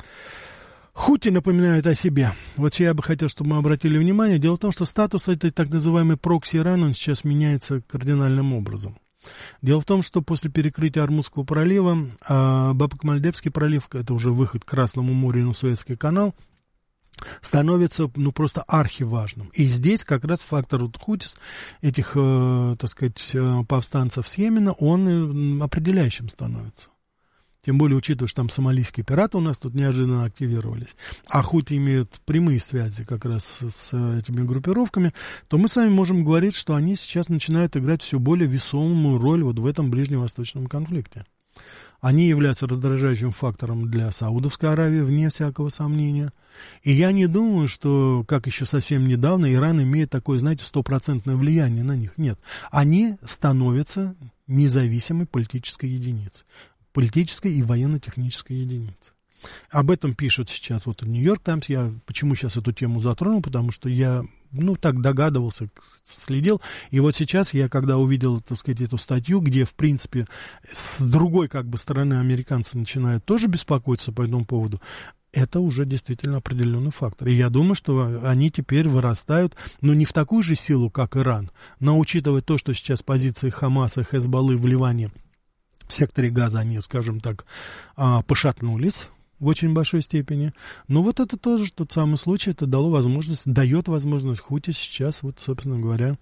Хути напоминают о себе. Вот я бы хотел, чтобы мы обратили внимание. Дело в том, что статус этой так называемой прокси Ирана сейчас меняется кардинальным образом. Дело в том, что после перекрытия Ормузского пролива, а Баб-Мальдебский пролив, это уже выход к Красному морю на Суэцкий канал, становится, ну, просто архиважным. И здесь как раз фактор вот Хутис, этих, э, так сказать, повстанцев с Йемена, он определяющим становится. Тем более, учитывая, что там сомалийские пираты у нас тут неожиданно активировались, а Хути имеют прямые связи как раз с этими группировками, то мы с вами можем говорить, что они сейчас начинают играть все более весомую роль вот в этом ближневосточном конфликте. Они являются раздражающим фактором для Саудовской Аравии, вне всякого сомнения. И я не думаю, что, как еще совсем недавно, Иран имеет такое, знаете, стопроцентное влияние на них. Нет. Они становятся независимой политической единицы. Политической и военно-технической единицы. Об этом пишут сейчас вот Нью-Йорк Таймс. Я почему сейчас эту тему затронул? Потому что я, ну, так догадывался, следил. И вот сейчас я, когда увидел, так сказать, эту статью, где, в принципе, с другой, как бы, стороны американцы начинают тоже беспокоиться по этому поводу, это уже действительно определенный фактор. И я думаю, что они теперь вырастают, но не в такую же силу, как Иран. Но учитывая то, что сейчас позиции Хамаса и Хезболлы в Ливане, в секторе Газа, они, скажем так, пошатнулись в очень большой степени. Но вот это тоже тот самый случай, это дало возможность, дает возможность Хути сейчас, вот, собственно говоря,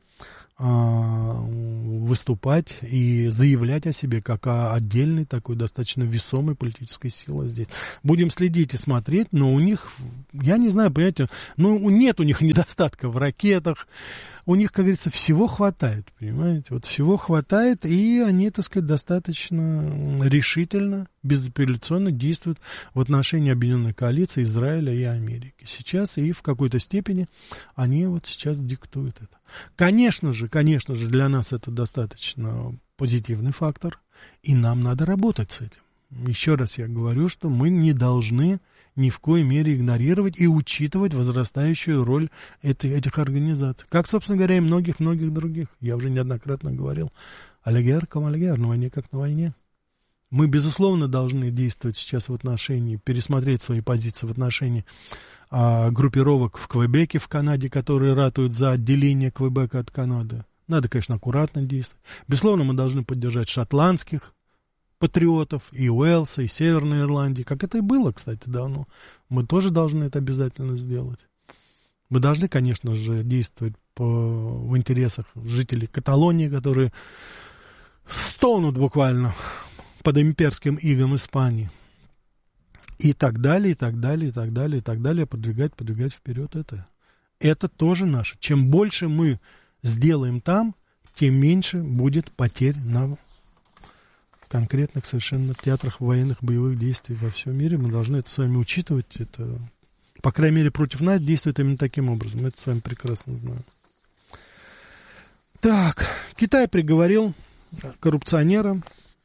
выступать и заявлять о себе как о отдельной такой достаточно весомой политической силе здесь. Будем следить и смотреть, но у них, я не знаю, понимаете, ну, нет у них недостатка в ракетах, у них, как говорится, всего хватает, понимаете, вот всего хватает, и они, так сказать, достаточно решительно, безапелляционно действуют в отношении объединенной коалиции Израиля и Америки. Сейчас и в какой-то степени они вот сейчас диктуют это. Конечно же, конечно же, для нас это достаточно позитивный фактор, и нам надо работать с этим. Еще раз я говорю, что мы не должны ни в коей мере игнорировать и учитывать возрастающую роль этой, этих организаций. Как, собственно говоря, и многих-многих других. Я уже неоднократно говорил. Алигер кам алигер, на войне как на войне. Мы, безусловно, должны действовать сейчас в отношении, пересмотреть свои позиции в отношении а, группировок в Квебеке, в Канаде, которые ратуют за отделение Квебека от Канады. Надо, конечно, аккуратно действовать. Безусловно, мы должны поддержать шотландских патриотов, и Уэльса, и Северной Ирландии, как это и было, кстати, давно. Мы тоже должны это обязательно сделать. Мы должны, конечно же, действовать по, в интересах жителей Каталонии, которые стонут буквально под имперским игом Испании. И так далее, и так далее, и так далее, и так далее, подвигать, подвигать вперед это. Это тоже наше. Чем больше мы сделаем там, тем меньше будет потерь на конкретных совершенно театрах военных боевых действий во всем мире. Мы должны это с вами учитывать. Это, по крайней мере, против нас действует именно таким образом. Мы это с вами прекрасно знаем. Так, Китай приговорил коррупционера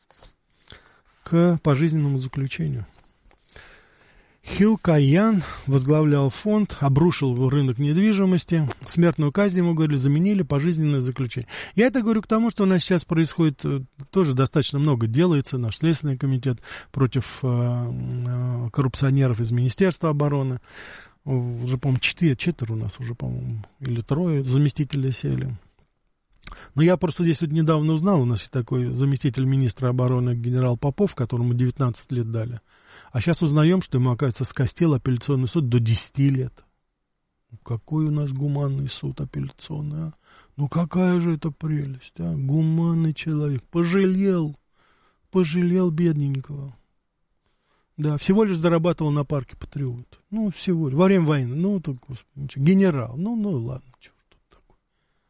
к пожизненному заключению. Хью Кайян возглавлял фонд, обрушил рынок недвижимости, смертную казнь ему, говорили, заменили пожизненное заключение. Я это говорю к тому, что у нас сейчас происходит, тоже достаточно много делается, наш Следственный комитет против э, коррупционеров из Министерства обороны. Уже, по-моему, четыре, четверо у нас уже, по-моему, или трое заместителей сели. Но я просто здесь вот недавно узнал, у нас есть такой заместитель министра обороны генерал Попов, которому девятнадцать лет дали. А сейчас узнаем, что ему, оказывается, скостил апелляционный суд до десяти лет. Какой у нас гуманный суд апелляционный, а? Ну какая же это прелесть, а? Гуманный человек. Пожалел, пожалел бедненького. Да, всего лишь зарабатывал на парке Патриот. Ну, всего лишь. Во время войны. Ну, так, господи, генерал. Ну, ну, ладно, чего ж тут такое.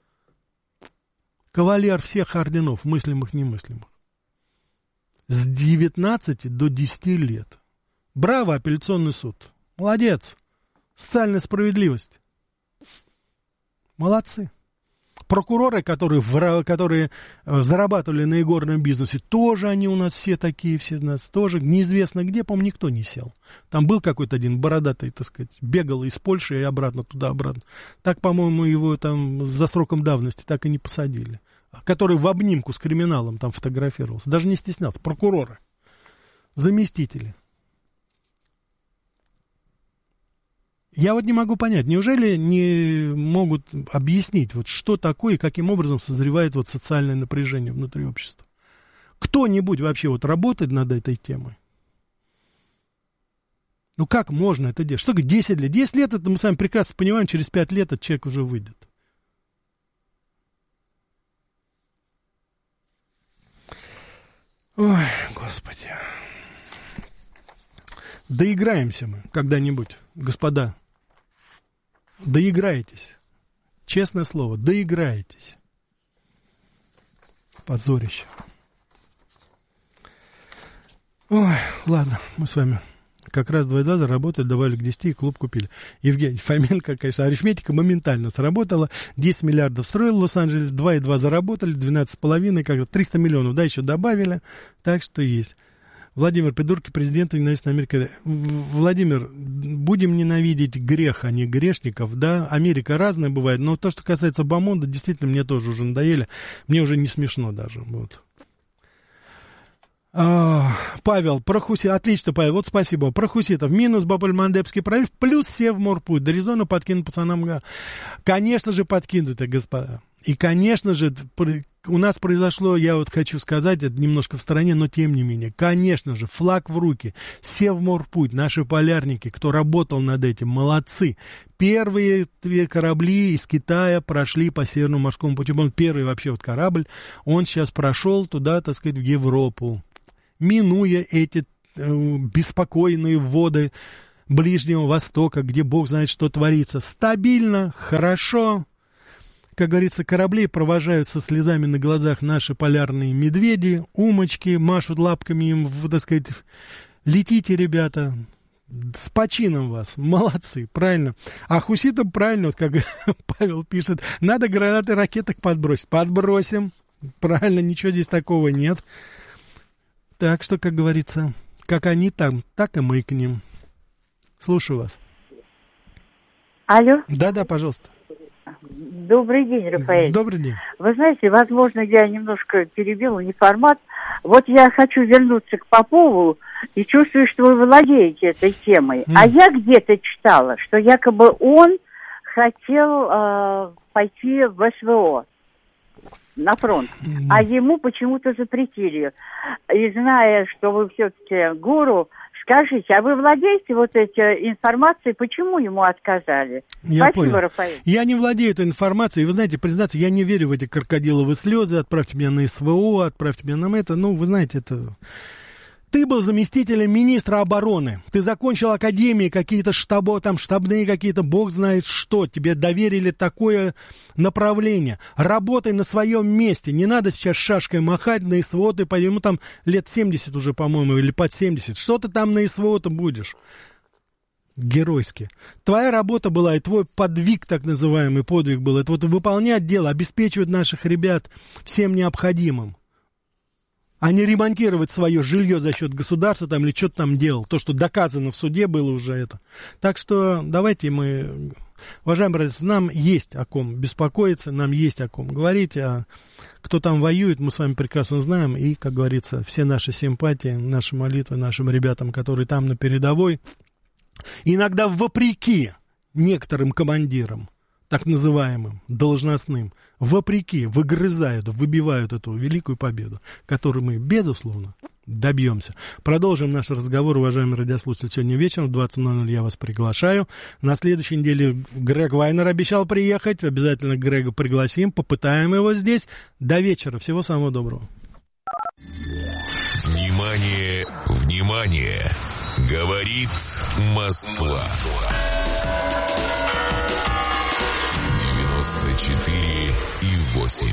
Кавалер всех орденов, мыслимых, немыслимых. С девятнадцати до десяти лет. Браво, апелляционный суд. Молодец. Социальная справедливость. Молодцы. Прокуроры, которые, которые зарабатывали на игорном бизнесе, тоже они у нас все такие, все у нас тоже. Неизвестно где, по-моему, никто не сел. Там был какой-то один бородатый, так сказать, бегал из Польши и обратно туда-обратно. Так, по-моему, его там за сроком давности так и не посадили. Который в обнимку с криминалом там фотографировался. Даже не стеснялся. Прокуроры. Заместители. Я вот не могу понять, неужели не могут объяснить, вот что такое и каким образом созревает вот социальное напряжение внутри общества? Кто-нибудь вообще вот работает над этой темой? Ну как можно это делать? Что говорит десять лет? десять лет, это мы с вами прекрасно понимаем, через пять лет этот человек уже выйдет. Ой, Господи. Доиграемся мы когда-нибудь, господа. Доиграетесь. Честное слово, доиграетесь. Позорище. Ой, ладно, мы с вами Как раз два и два заработали, добавили к десяти и клуб купили. Евгений Фоменко, конечно, арифметика моментально сработала. десять миллиардов строил Лос-Анджелес, два и два заработали, двенадцать с половиной, как триста миллионов, да, еще добавили. Так что есть. Владимир, придурки президента ненавистной Америки. Владимир, будем ненавидеть грех, а не грешников, да? Америка разная бывает, но то, что касается Бомонда, действительно, мне тоже уже надоели. Мне уже не смешно даже, вот. А, Павел, про Хуситов, отлично, Павел, вот спасибо. Про Хуситов, минус Бабель-Мандебский пролив, плюс Севморпуть. До резона подкинут пацанам. Конечно же, подкинут, господа. И, конечно же, у нас произошло, я вот хочу сказать, это немножко в стороне, но тем не менее, конечно же, флаг в руки, Севморпуть, наши полярники, кто работал над этим, молодцы. Первые корабли из Китая прошли по Северному морскому пути. Он первый вообще вот корабль, он сейчас прошел туда, так сказать, в Европу, минуя эти э, беспокойные воды Ближнего Востока, где Бог знает, что творится. Стабильно, хорошо. Как говорится, корабли провожают со слезами на глазах наши полярные медведи, умочки, машут лапками им, так сказать, летите, ребята, с почином вас, молодцы, правильно. А хуситам правильно, вот как Павел пишет, надо гранаты ракеток подбросить. Подбросим, правильно, ничего здесь такого нет. Так что, как говорится, как они там, так и мы к ним. Слушаю вас. Алло. Да-да, пожалуйста. Добрый день, Рафаэль. Добрый день. Вы знаете, возможно, я немножко перебила, не формат. Вот я хочу вернуться к Попову и чувствую, что вы владеете этой темой. Mm. А я где-то читала, что якобы он хотел э, пойти в СВО. На фронт, mm. а ему почему-то запретили. И зная, что вы все-таки гуру, скажите, а вы владеете вот этой информацией, почему ему отказали? Я Спасибо, понял. Рафаэль. Я не владею этой информацией. Вы знаете, признаться, я не верю в эти крокодиловые слезы. Отправьте меня на СВО, отправьте меня на это. Ну, вы знаете, это... Ты был заместителем министра обороны. Ты закончил академии, какие-то штабы, там штабные какие-то, бог знает что. Тебе доверили такое направление. Работай на своем месте. Не надо сейчас шашкой махать на СВО. Ты, ему там лет семьдесят уже, по-моему, или под семьдесят. Что ты там на СВО-то будешь? Геройски. Твоя работа была, и твой подвиг, так называемый подвиг был, это вот выполнять дело, обеспечивать наших ребят всем необходимым. А не ремонтировать свое жилье за счет государства там, или что-то там делал. То, что доказано в суде было уже это. Так что давайте мы, уважаемые братья, нам есть о ком беспокоиться, нам есть о ком говорить. А кто там воюет, мы с вами прекрасно знаем. И, как говорится, все наши симпатии, наши молитвы нашим ребятам, которые там на передовой, иногда вопреки некоторым командирам, так называемым, должностным, вопреки, выгрызают, выбивают эту великую победу, которую мы, безусловно, добьемся. Продолжим наш разговор, уважаемые радиослушатели, сегодня вечером в двадцать ноль ноль я вас приглашаю. На следующей неделе Грег Вайнер обещал приехать, обязательно Грега пригласим, попытаем его здесь. До вечера, всего самого доброго. Внимание, внимание, говорит Москва. девяносто четыре и восемь.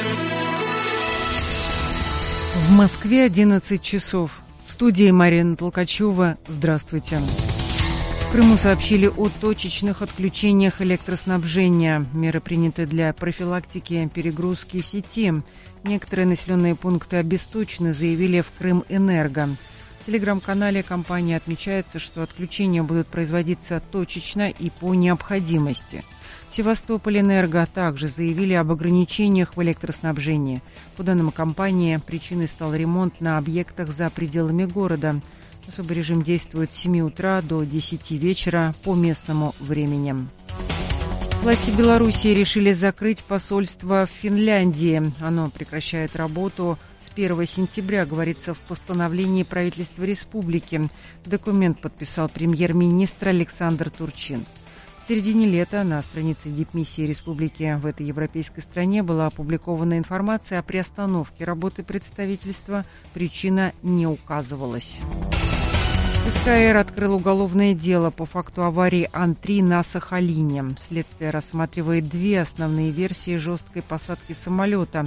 В Москве одиннадцать часов. В студии Марина Толкачева. Здравствуйте. В Крыму сообщили о точечных отключениях электроснабжения. Меры приняты для профилактики перегрузки сети. Некоторые населенные пункты обесточены, заявили в Крымэнерго. В телеграм-канале компании отмечается, что отключения будут производиться точечно и по необходимости. Севастопольэнерго также заявили об ограничениях в электроснабжении. По данным компании, причиной стал ремонт на объектах за пределами города. Особый режим действует с семи утра до десяти вечера по местному времени. Власти Белоруссии решили закрыть посольство в Финляндии. Оно прекращает работу с первого сентября, говорится в постановлении правительства республики. Документ подписал премьер-министр Александр Турчин. В середине лета на странице дипмиссии республики в этой европейской стране была опубликована информация о приостановке работы представительства. Причина не указывалась. СКР открыл уголовное дело по факту аварии Ан три на Сахалине. Следствие рассматривает две основные версии жесткой посадки самолета.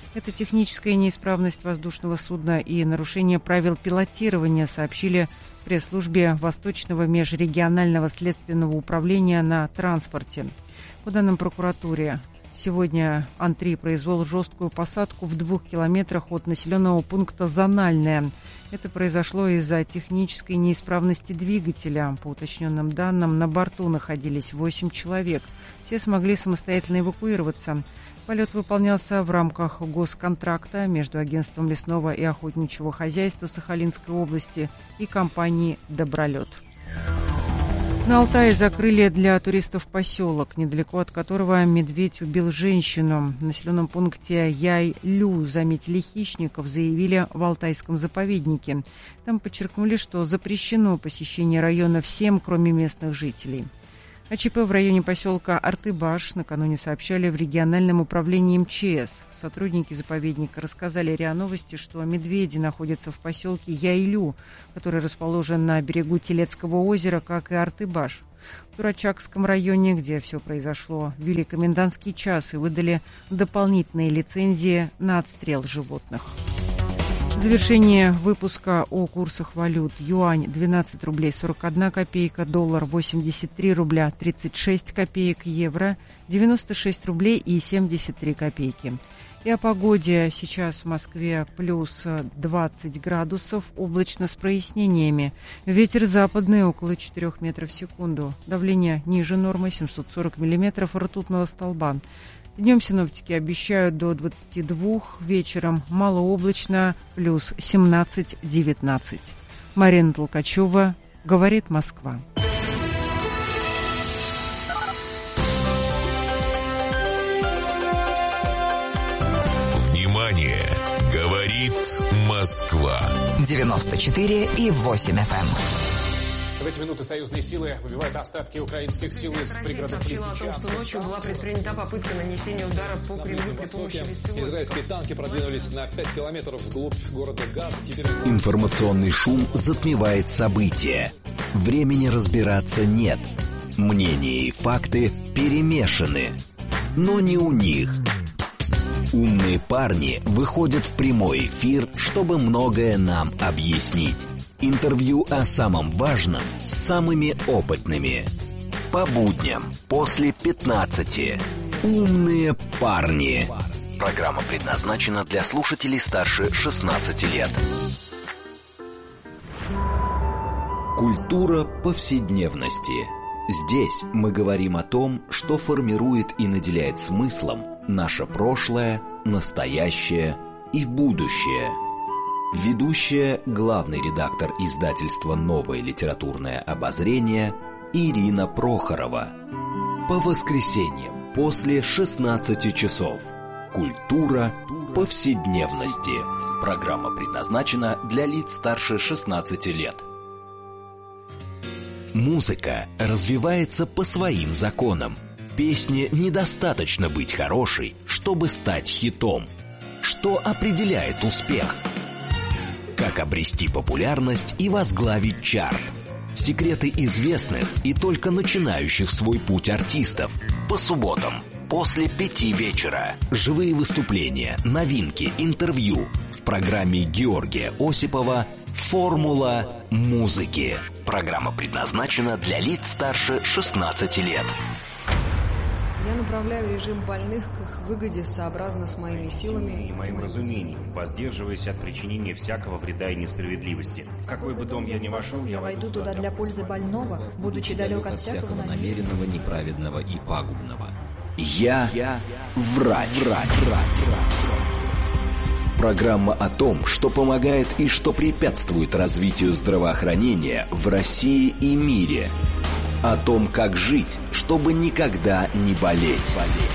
Это техническая неисправность воздушного судна и нарушение правил пилотирования, сообщили в пресс-службе Восточного межрегионального следственного управления на транспорте. По данным прокуратуры, сегодня Ан три произвел жесткую посадку в двух километрах от населенного пункта Зональное. Это произошло из-за технической неисправности двигателя. По уточненным данным, на борту находились восемь человек. Все смогли самостоятельно эвакуироваться. Полет выполнялся в рамках госконтракта между Агентством лесного и охотничьего хозяйства Сахалинской области и компанией «Добролет». На Алтае закрыли для туристов поселок, недалеко от которого медведь убил женщину. В населенном пункте Яй-Лю заметили хищников, заявили в Алтайском заповеднике. Там подчеркнули, что запрещено посещение района всем, кроме местных жителей. О ЧП в районе поселка Артыбаш накануне сообщали в региональном управлении эм че эс. Сотрудники заповедника рассказали РИА Новости, что медведи находятся в поселке Яйлю, который расположен на берегу Телецкого озера, как и Артыбаш. В Турачакском районе, где все произошло, ввели комендантский час и выдали дополнительные лицензии на отстрел животных. Завершение выпуска о курсах валют. Юань двенадцать рублей сорок одна копейка, доллар восемьдесят три рубля тридцать шесть копеек, евро девяносто шесть рублей и семьдесят три копейки. И о погоде. Сейчас в Москве плюс двадцать градусов, облачно с прояснениями. Ветер западный около четырёх метров в секунду. Давление ниже нормы семьсот сорок миллиметров ртутного столба. Днем синоптики обещают до двадцати двух, вечером малооблачно, плюс семнадцать-девятнадцать. Марина Толкачева, говорит Москва. Внимание! Говорит Москва. девяносто четыре и восемь эф эм. В эти минуты союзные силы выбивают остатки украинских сил из пригородов Лисичанска. Сообщила о том, что ночью была предпринята попытка нанесения удара по Кремлю при помощи беспилотников. Израильские танки продвинулись на пять километров вглубь города Газ. Теперь... Информационный шум затмевает события. Времени разбираться нет. Мнения и факты перемешаны. Но не у них. Умные парни выходят в прямой эфир, чтобы многое нам объяснить. Интервью о самом важном с самыми опытными. По будням после пятнадцати. Умные парни. Программа предназначена для слушателей старше шестнадцати лет. Культура повседневности. Здесь мы говорим о том, что формирует и наделяет смыслом наше прошлое, настоящее и будущее. Ведущая, главный редактор издательства «Новое литературное обозрение» Ирина Прохорова. По воскресеньям после шестнадцати часов. Культура повседневности. Программа предназначена для лиц старше шестнадцати лет. Музыка развивается по своим законам. Песне недостаточно быть хорошей, чтобы стать хитом. Что определяет успех? Как обрести популярность и возглавить чарт? Секреты известных и только начинающих свой путь артистов. По субботам после пяти вечера. Живые выступления, новинки, интервью. В программе Георгия Осипова «Формула музыки». Программа предназначена для лиц старше шестнадцати лет. Я направляю режим больных к их выгоде сообразно с моими силами и моим разумением, воздерживаясь от причинения всякого вреда и несправедливости. В какой бы дом я ни вошел, я войду туда для пользы больного, будучи далек от всякого намеренного, неправедного и пагубного. Я, я врач, врач, врач, врач. Программа о том, что помогает и что препятствует развитию здравоохранения в России и мире. О том, как жить, чтобы никогда не болеть.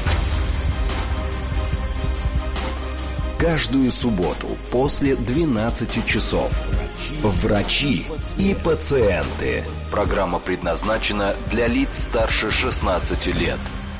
Каждую субботу после двенадцати часов. Врачи и пациенты. Программа предназначена для лиц старше шестнадцати лет.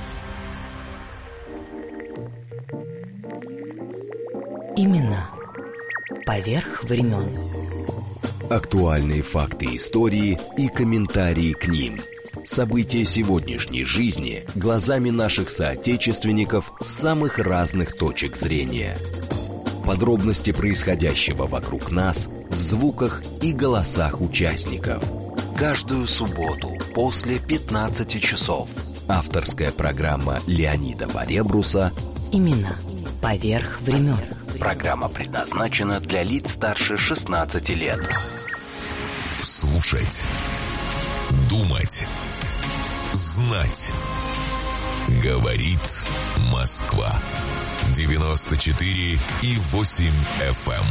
Именно поверх времен. Актуальные факты истории и комментарии к ним. События сегодняшней жизни глазами наших соотечественников с самых разных точек зрения. Подробности происходящего вокруг нас в звуках и голосах участников. Каждую субботу после пятнадцати часов. Авторская программа Леонида Баребруса «Имена поверх времен». Программа предназначена для лиц старше шестнадцати лет. Слушать, думать, знать. Говорит Москва. девяносто четыре и восемь эф эм.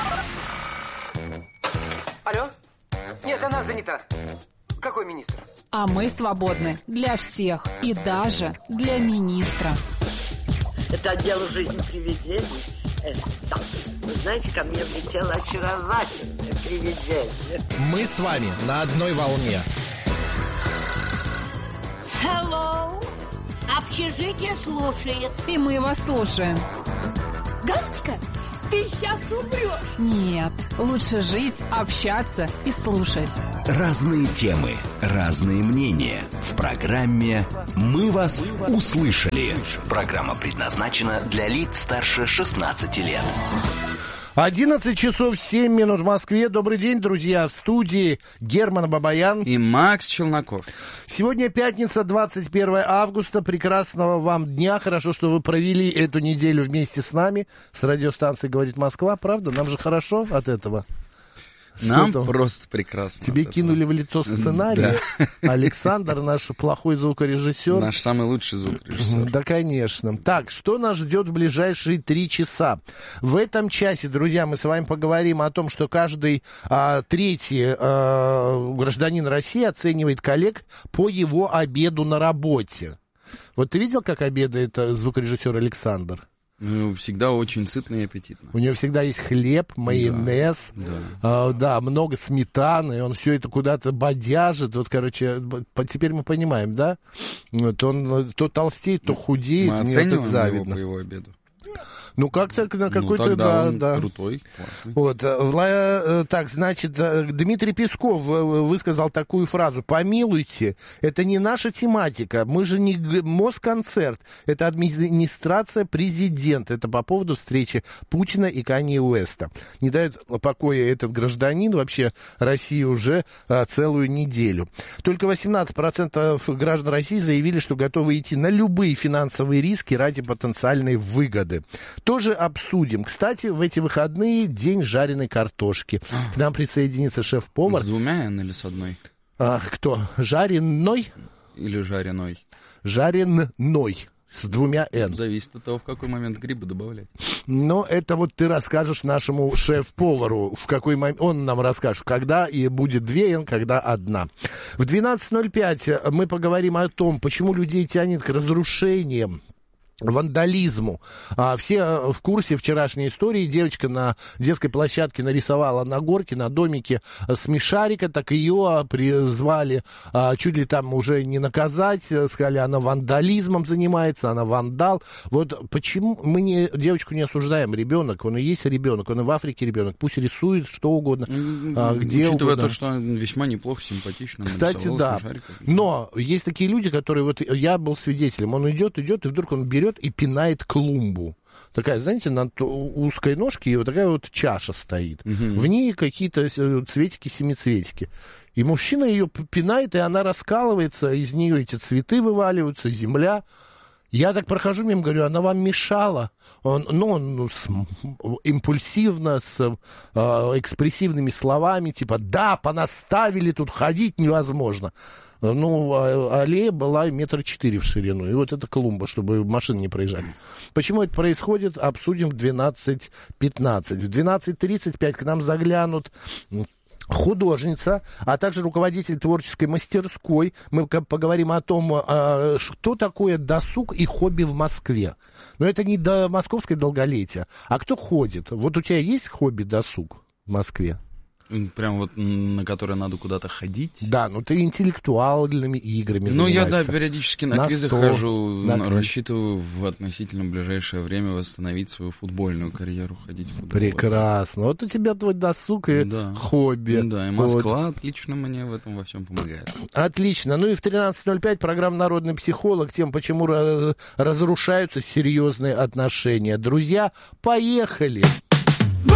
Алло? Нет, она занята. Какой министр? А мы свободны для всех и даже для министра. Это отдел «Жизнь привидений». Э, да. Вы знаете, ко мне влетело очаровательное привидение. Мы с вами на одной волне. Hello. Общежитие слушает. И мы вас слушаем. Галочка, ты сейчас умрешь. Нет, лучше жить, общаться и слушать. Разные темы, разные мнения. В программе «Мы вас услышали». Программа предназначена для лиц старше шестнадцати лет. одиннадцать часов семь минут в Москве. Добрый день, друзья. В студии Герман Бабаян и Макс Челноков. Сегодня пятница, двадцать первое августа. Прекрасного вам дня. Хорошо, что вы провели эту неделю вместе с нами, с радиостанцией «Говорит Москва». Правда? Нам же хорошо от этого. Нам Что-то... просто прекрасно. Тебе кинули в лицо сценарий. Да. Александр, наш плохой звукорежиссер. Наш самый лучший звукорежиссер. Да, конечно. Так, что нас ждет в ближайшие три часа? В этом часе, друзья, мы с вами поговорим о том, что каждый а, третий а, гражданин России оценивает коллег по его обеду на работе. Вот ты видел, как обедает звукорежиссер Александр? Ну, всегда очень сытно и аппетитно. У него всегда есть хлеб, майонез, да, да. А, да, много сметаны, и он все это куда-то бодяжит. Вот, короче, теперь мы понимаем, да? Вот он то толстеет, то худеет. Мы оцениваем его по его обеду. Ну, как-то на какой-то, ну, да, он да. крутой, классный. Вот, так, значит, Дмитрий Песков высказал такую фразу: «Помилуйте, это не наша тематика, мы же не Москонцерт, это администрация президента». Это по поводу встречи Путина и Канье Уэста. Не дает покоя этот гражданин вообще России уже целую неделю. Только восемнадцать процентов граждан России заявили, что готовы идти на любые финансовые риски ради потенциальной выгоды. Тоже обсудим. Кстати, в эти выходные день жареной картошки. К нам присоединится шеф-повар. С двумя «н» или с одной? А, кто? Жареной? Или жареной? Жареной. С двумя «н». Зависит от того, в какой момент грибы добавлять. Но это вот ты расскажешь нашему шеф-повару, в какой момент он нам расскажет, когда и будет две «н», когда одна. В двенадцать ноль пять мы поговорим о том, почему людей тянет к разрушениям, вандализму. А, все в курсе вчерашней истории. Девочка на детской площадке нарисовала на горке, на домике смешарика, так ее призвали а, чуть ли там уже не наказать, сказали, она вандализмом занимается, она вандал. Вот почему мы не, девочку не осуждаем, ребенок, он и есть ребенок, он и в Африке ребенок, пусть рисует что угодно, а, где учитывая угодно. то, что он весьма неплохо, симпатично. Кстати, да. Но есть такие люди, которые, вот я был свидетелем, он идет, идет, и вдруг он берет и пинает клумбу. Такая, знаете, на узкой ножке и вот такая вот чаша стоит. Угу. В ней какие-то цветики-семицветики. И мужчина ее пинает, и она раскалывается, из нее эти цветы вываливаются, земля. Я так прохожу мимо, говорю, она вам мешала? Он, ну, он ну, с, импульсивно, с э, экспрессивными словами, типа, да, понаставили, тут ходить невозможно. Ну, аллея была метра четыре в ширину, и вот эта клумба, чтобы машины не проезжали. Почему это происходит, обсудим в двенадцать пятнадцать. В двенадцать тридцать пять к нам заглянут художница, а также руководитель творческой мастерской. Мы поговорим о том, что такое досуг и хобби в Москве. Но это не до московское долголетие. А кто ходит? Вот у тебя есть хобби-досуг в Москве? Прям вот на которые надо куда-то ходить? Да, ну ты интеллектуальными играми Ну, я, занимаешься. да, периодически на, на квизы сто, хожу, на рассчитываю в относительно ближайшее время восстановить свою футбольную карьеру, ходить в футбол. Прекрасно. Вот у тебя твой досуг и да. хобби. Да, и Москва вот. Отлично мне в этом во всем помогает. Отлично. Ну и в тринадцать ноль пять программа «Народный психолог», тем, почему разрушаются серьезные отношения. Друзья, поехали!